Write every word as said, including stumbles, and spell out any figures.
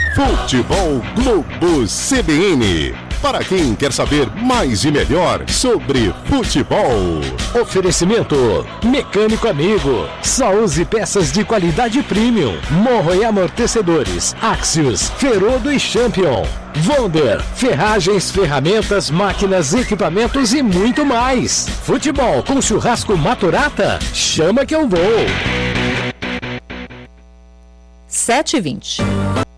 Futebol Globo C B N. Para quem quer saber mais e melhor sobre futebol. Oferecimento Mecânico Amigo. Só use peças de qualidade premium. Morro e amortecedores. Axios, Ferodo e Champion. Wonder, ferragens, ferramentas, máquinas, equipamentos e muito mais. Futebol com churrasco Maturata? Chama que eu vou. sete e vinte.